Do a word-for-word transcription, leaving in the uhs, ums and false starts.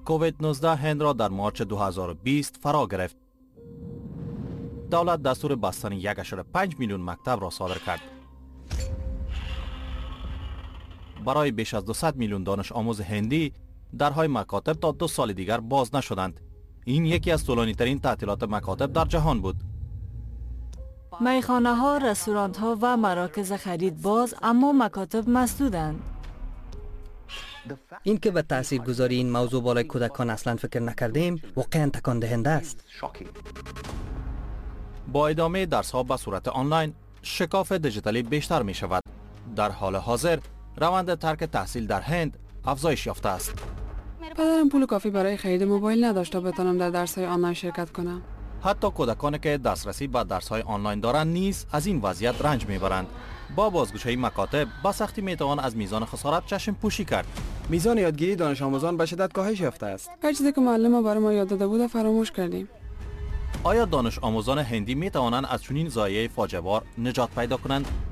کووید نوزده هند را در مارچ دو هزار و بیست فرا گرفت. دولت دستور بستن یک ممیز پنج میلیون مکتب را صادر کرد. برای بیش از دویست میلیون دانش آموز هندی درهای مکاتب تا دو سال دیگر باز نشدند. این یکی از طولانی ترین تعطیلات مکاتب در جهان بود. میخانه ها، رستوران ها و مراکز خرید باز، اما مکاتب مسدودند. این که به تاثیرگذاری این موضوع بالای کودکان اصلا فکر نکردیم واقعا تکان دهنده است. با ادامه درس ها به صورت آنلاین، شکاف دیجیتالی بیشتر می شود. در حال حاضر روند ترک تحصیل در هند افزایش یافته است. پدرم پول کافی برای خرید موبایل نداشت تا بتانم در درس های آنلاین شرکت کنم. حتی کودکانی که دسترسی به درس های آنلاین دارند نیز از این وضعیت رنج میبرند. با بازگشایی مکاتب با سختی میتوان از میزان خسارت چشم پوشی کرد. میزان یادگیری دانش آموزان به شدت کاهش یافته است. هر چیزی که معلم برای ما یاد داده بود فراموش کردیم. آیا دانش آموزان هندی می توانند از چنین ضایعه فاجعه بار نجات پیدا کنند؟